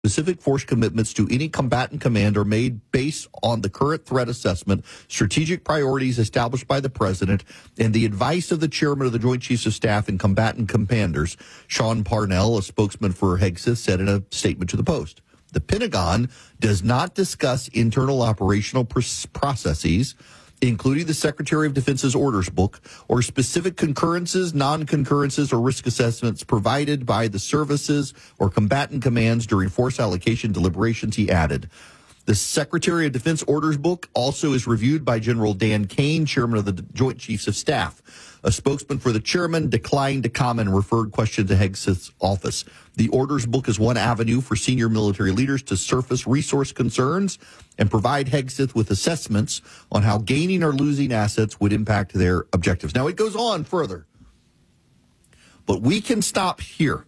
Specific force commitments to any combatant command are made based on the current threat assessment, strategic priorities established by the president, and the advice of the chairman of the Joint Chiefs of Staff and combatant commanders. Sean Parnell, a spokesman for Hegseth, said in a statement to the Post. The Pentagon does not discuss internal operational processes, including the Secretary of Defense's orders book, or specific concurrences, non-concurrences, or risk assessments provided by the services or combatant commands during force allocation deliberations, he added. The Secretary of Defense orders book also is reviewed by General Dan Kane, chairman of the Joint Chiefs of Staff. A spokesman for the chairman declined to comment and referred question to Hegseth's office. The orders book is one avenue for senior military leaders to surface resource concerns and provide Hegseth with assessments on how gaining or losing assets would impact their objectives. Now, it goes on further, but we can stop here.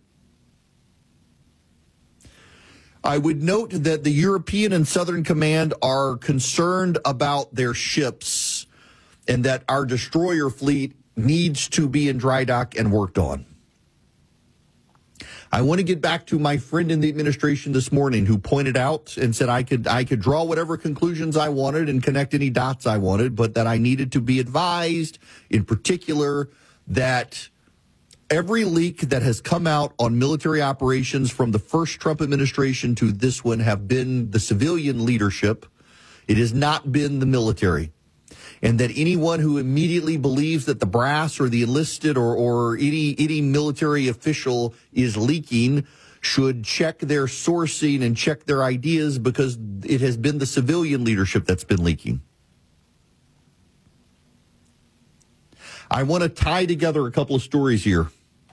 I would note that the European and Southern Command are concerned about their ships and that our destroyer fleet needs to be in dry dock and worked on. I want to get back to my friend in the administration this morning who pointed out and said I could draw whatever conclusions I wanted and connect any dots I wanted, but that I needed to be advised in particular that every leak that has come out on military operations from the first Trump administration to this one have been the civilian leadership. It has not been the military. And that anyone who immediately believes that the brass or the enlisted or any military official is leaking should check their sourcing and check their ideas, because it has been the civilian leadership that's been leaking. I want to tie together a couple of stories here.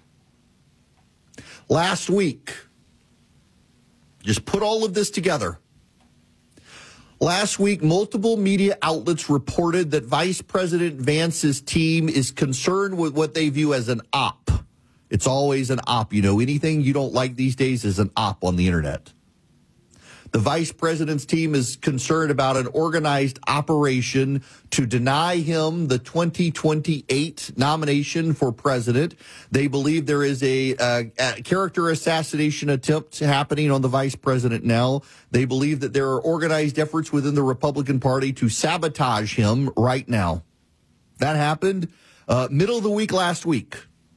Last week, just put all of this together. Last week, multiple media outlets reported that Vice President Vance's team is concerned with what they view as an op. It's always an op. You know, anything you don't like these days is an op on the internet. The vice president's team is concerned about an organized operation to deny him the 2028 nomination for president. They believe there is a character assassination attempt happening on the vice president now. They believe that there are organized efforts within the Republican Party to sabotage him right now. That happened middle of the week last week.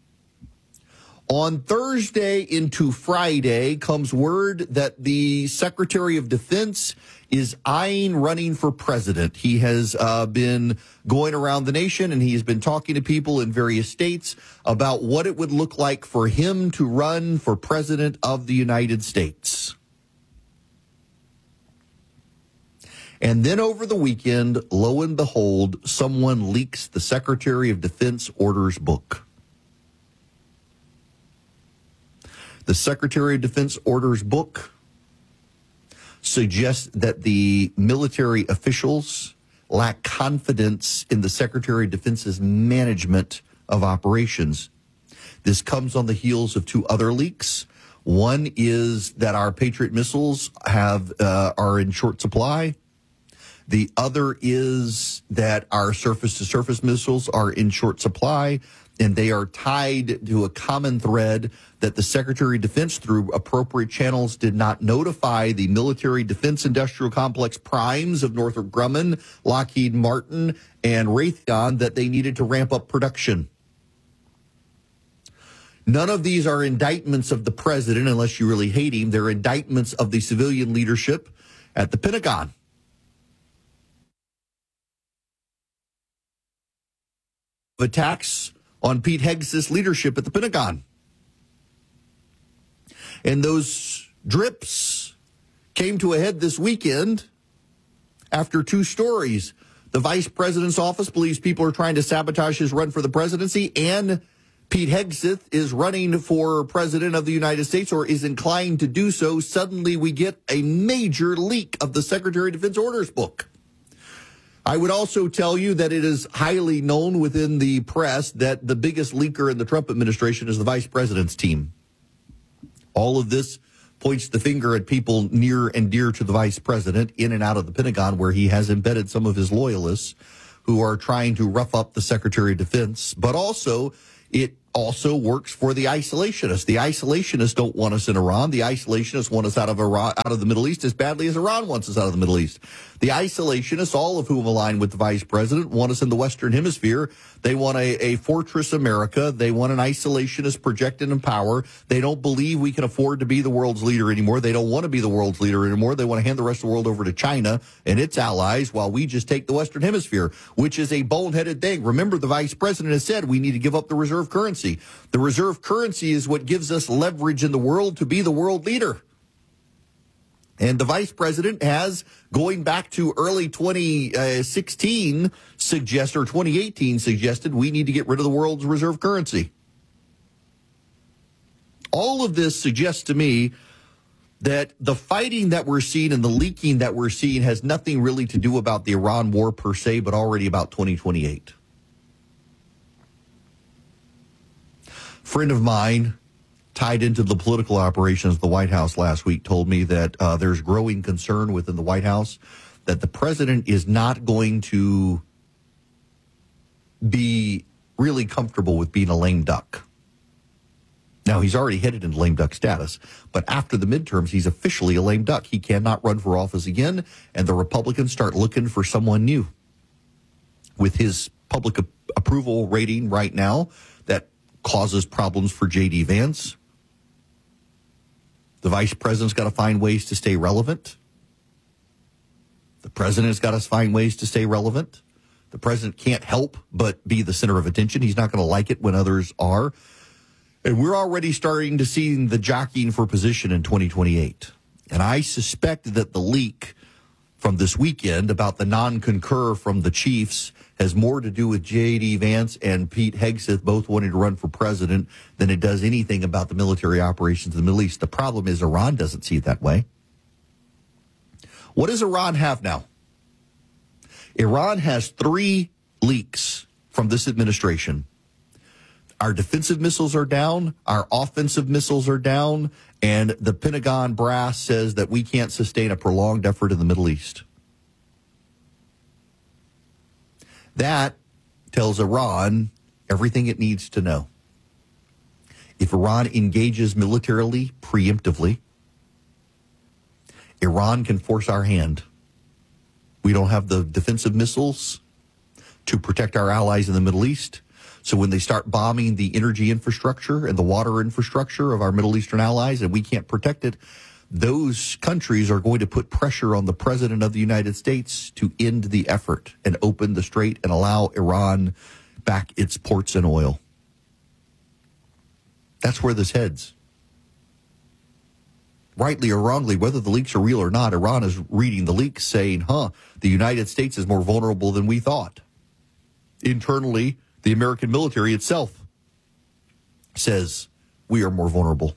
On Thursday into Friday comes word that the Secretary of Defense is eyeing running for president. He has been going around the nation and he has been talking to people in various states about what it would look like for him to run for president of the United States. And then over the weekend, lo and behold, someone leaks the Secretary of Defense orders book. The Secretary of Defense orders book suggests that the military officials lack confidence in the Secretary of Defense's management of operations. This comes on the heels of two other leaks. One is that our Patriot missiles are in short supply. The other is that our surface-to-surface missiles are in short supply, and they are tied to a common thread that the Secretary of Defense, through appropriate channels, did not notify the military defense industrial complex primes of Northrop Grumman, Lockheed Martin, and Raytheon that they needed to ramp up production. None of these are indictments of the president, unless you really hate him. They're indictments of the civilian leadership at the Pentagon. Attacks on Pete Hegseth's leadership at the Pentagon. And those drips came to a head this weekend after two stories. The vice president's office believes people are trying to sabotage his run for the presidency, and Pete Hegseth is running for president of the United States, or is inclined to do so. Suddenly we get a major leak of the Secretary of Defense orders book. I would also tell you that it is highly known within the press that the biggest leaker in the Trump administration is the vice president's team. All of this points the finger at people near and dear to the vice president in and out of the Pentagon, where he has embedded some of his loyalists who are trying to rough up the Secretary of Defense. But also it also works for the isolationists. The isolationists don't want us in Iran. The isolationists want us out of Iran, out of the Middle East as badly as Iran wants us out of the Middle East. The isolationists, all of whom align with the vice president, want us in the Western Hemisphere. They want a fortress America. They want an isolationist projected in power. They don't believe we can afford to be the world's leader anymore. They don't want to be the world's leader anymore. They want to hand the rest of the world over to China and its allies while we just take the Western Hemisphere, which is a boneheaded thing. Remember, the vice president has said we need to give up the reserve currency. The reserve currency is what gives us leverage in the world to be the world leader. And the vice president has, going back to early 2016, or 2018, suggested we need to get rid of the world's reserve currency. All of this suggests to me that the fighting that we're seeing and the leaking that we're seeing has nothing really to do about the Iran war per se, but already about 2028. Friend of mine tied into the political operations of the White House last week told me that there's growing concern within the White House that the president is not going to be really comfortable with being a lame duck. Now, he's already headed into lame duck status, but after the midterms, he's officially a lame duck. He cannot run for office again, and the Republicans start looking for someone new. With his public approval rating right now, that causes problems for J.D. Vance. The vice president's got to find ways to stay relevant. The president's got to find ways to stay relevant. The president can't help but be the center of attention. He's not going to like it when others are. And we're already starting to see the jockeying for position in 2028. And I suspect that the leak from this weekend about the non-concur from the Chiefs has more to do with J.D. Vance and Pete Hegseth both wanting to run for president than it does anything about the military operations in the Middle East. The problem is Iran doesn't see it that way. What does Iran have now? Iran has 3 leaks from this administration. Our defensive missiles are down, our offensive missiles are down, and the Pentagon brass says that we can't sustain a prolonged effort in the Middle East. That tells Iran everything it needs to know. If Iran engages militarily, preemptively, Iran can force our hand. We don't have the defensive missiles to protect our allies in the Middle East. So when they start bombing the energy infrastructure and the water infrastructure of our Middle Eastern allies and we can't protect it, those countries are going to put pressure on the president of the United States to end the effort and open the strait and allow Iran back its ports and oil. That's where this heads. Rightly or wrongly, whether the leaks are real or not, Iran is reading the leaks saying, the United States is more vulnerable than we thought. Internally, the American military itself says we are more vulnerable.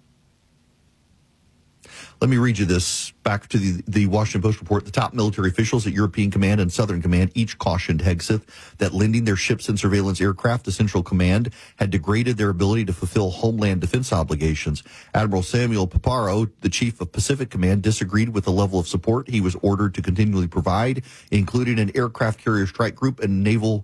Let me read you this back to the Washington Post report. The top military officials at European Command and Southern Command each cautioned Hegseth that lending their ships and surveillance aircraft to Central Command had degraded their ability to fulfill homeland defense obligations. Admiral Samuel Paparo, the chief of Pacific Command, disagreed with the level of support he was ordered to continually provide, including an aircraft carrier strike group and naval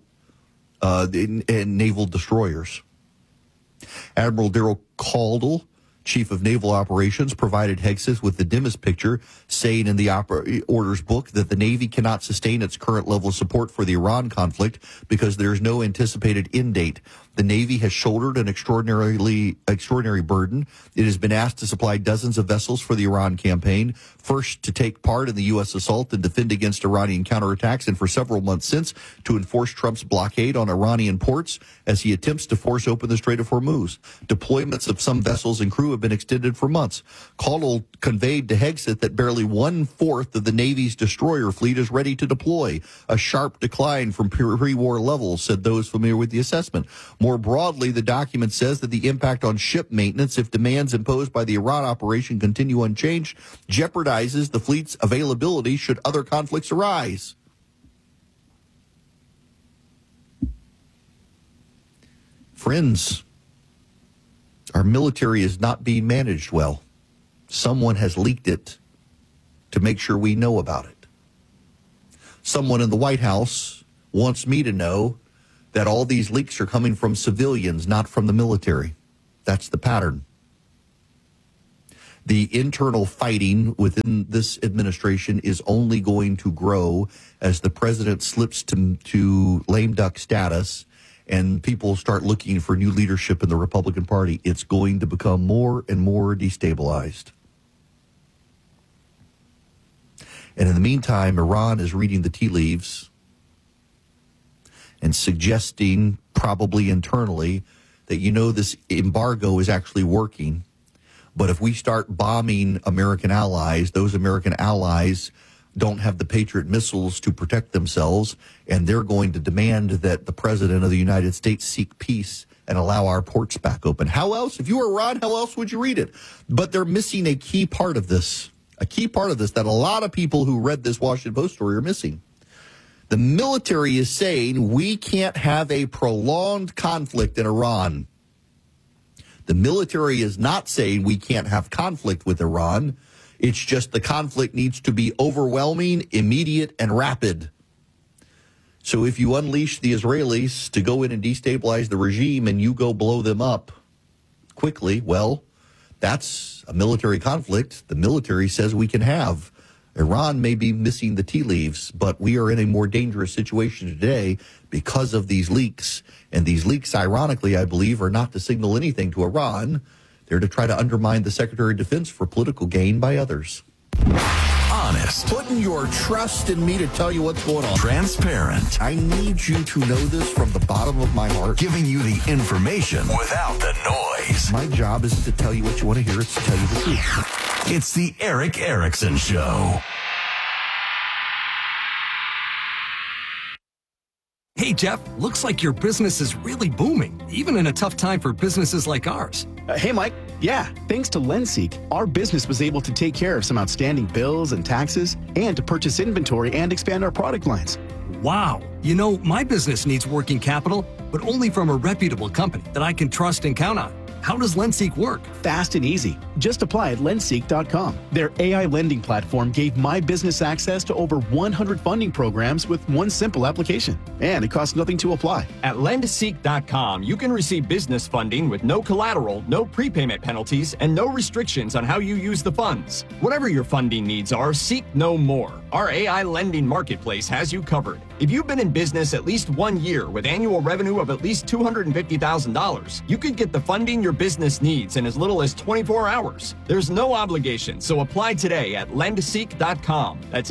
destroyers. Admiral Daryl Caldwell, Chief of Naval Operations, provided Hegseth with the dimmest picture, saying in the orders book that the Navy cannot sustain its current level of support for the Iran conflict because there is no anticipated end date. The Navy has shouldered an extraordinary burden. It has been asked to supply dozens of vessels for the Iran campaign, first to take part in the U.S. assault and defend against Iranian counterattacks, and for several months since to enforce Trump's blockade on Iranian ports as he attempts to force open the Strait of Hormuz. Deployments of some vessels and crew have been extended for months. Caldwell conveyed to Hegseth that barely 1/4 of the Navy's destroyer fleet is ready to deploy, a sharp decline from pre-war levels, said those familiar with the assessment. More broadly, the document says that the impact on ship maintenance, if demands imposed by the Iran operation continue unchanged, jeopardizes the fleet's availability should other conflicts arise. Friends, our military is not being managed well. Someone has leaked it to make sure we know about it. Someone in the White House wants me to know that all these leaks are coming from civilians, not from the military. That's the pattern. The internal fighting within this administration is only going to grow as the president slips to lame duck status and people start looking for new leadership in the Republican Party. It's going to become more and more destabilized. And in the meantime, Iran is reading the tea leaves and suggesting, probably internally, that, this embargo is actually working. But if we start bombing American allies, those American allies don't have the Patriot missiles to protect themselves, and they're going to demand that the president of the United States seek peace and allow our ports back open. How else? If you were Iran, how else would you read it? But they're missing a key part of this that a lot of people who read this Washington Post story are missing. The military is saying we can't have a prolonged conflict in Iran. The military is not saying we can't have conflict with Iran. It's just the conflict needs to be overwhelming, immediate, and rapid. So if you unleash the Israelis to go in and destabilize the regime and you go blow them up quickly, well, that's a military conflict the military says we can have. Iran may be missing the tea leaves, but we are in a more dangerous situation today because of these leaks. And these leaks, ironically, I believe, are not to signal anything to Iran. They're to try to undermine the Secretary of Defense for political gain by others. Honest. Putting your trust in me to tell you what's going on. Transparent. I need you to know this from the bottom of my heart. Giving you the information without the noise. My job isn't to tell you what you want to hear. It's to tell you the truth. It's the Erick Erickson Show. Hey, Jeff, looks like your business is really booming, even in a tough time for businesses like ours. Hey, Mike. Yeah, thanks to LendSeek, our business was able to take care of some outstanding bills and taxes and to purchase inventory and expand our product lines. Wow. My business needs working capital, but only from a reputable company that I can trust and count on. How does LendSeek work? Fast and easy. Just apply at lendseek.com. Their AI lending platform gave my business access to over 100 funding programs with one simple application. And it costs nothing to apply. At lendseek.com, you can receive business funding with no collateral, no prepayment penalties, and no restrictions on how you use the funds. Whatever your funding needs are, seek no more. Our AI lending marketplace has you covered. If you've been in business at least 1 year with annual revenue of at least $250,000, you could get the funding your business needs in as little as 24 hours. There's no obligation, so apply today at lendseek.com. That's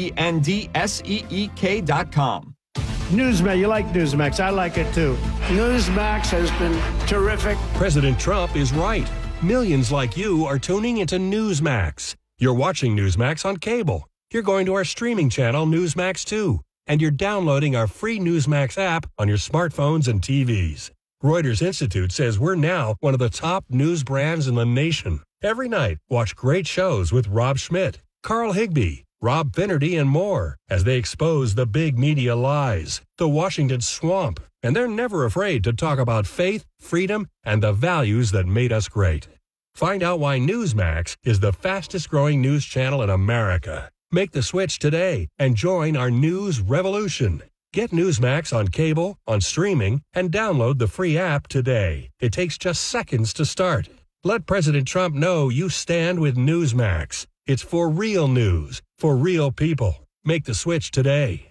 LENDSEEK.com. Newsmax, you like Newsmax. I like it too. Newsmax has been terrific. President Trump is right. Millions like you are tuning into Newsmax. You're watching Newsmax on cable. You're going to our streaming channel, Newsmax 2. And you're downloading our free Newsmax app on your smartphones and TVs. Reuters Institute says we're now one of the top news brands in the nation. Every night, watch great shows with Rob Schmidt, Carl Higbie, Rob Finnerty, and more as they expose the big media lies, the Washington swamp, and they're never afraid to talk about faith, freedom, and the values that made us great. Find out why Newsmax is the fastest-growing news channel in America. Make the switch today and join our news revolution. Get Newsmax on cable, on streaming, and download the free app today. It takes just seconds to start. Let President Trump know you stand with Newsmax. It's for real news, for real people. Make the switch today.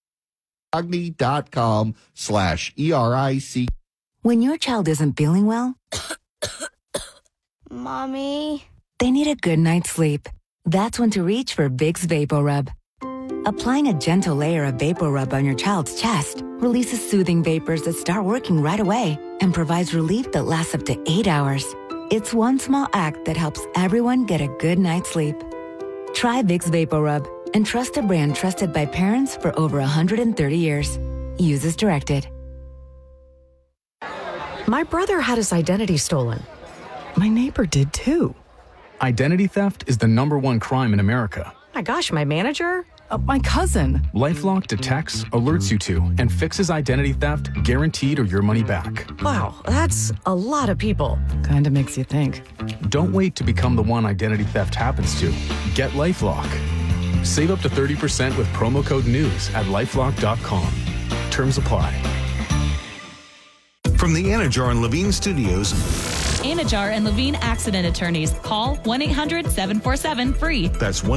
Agni.com/ERIC. When your child isn't feeling well, Mommy, they need a good night's sleep. That's when to reach for Vicks VapoRub. Applying a gentle layer of VapoRub on your child's chest releases soothing vapors that start working right away and provides relief that lasts up to 8 hours. It's one small act that helps everyone get a good night's sleep. Try Vicks VapoRub and trust a brand trusted by parents for over 130 years. Use as directed. My brother had his identity stolen. My neighbor did too. Identity theft is the #1 crime in America. My gosh, my manager? My cousin. LifeLock detects, alerts you to, and fixes identity theft guaranteed or your money back. Wow, that's a lot of people. Kinda makes you think. Don't wait to become the one identity theft happens to. Get LifeLock. Save up to 30% with promo code NEWS at LifeLock.com. Terms apply. from the Anajar and Levine Studios. Anajar and Levine Accident Attorneys. Call 1-800-747-FREE. That's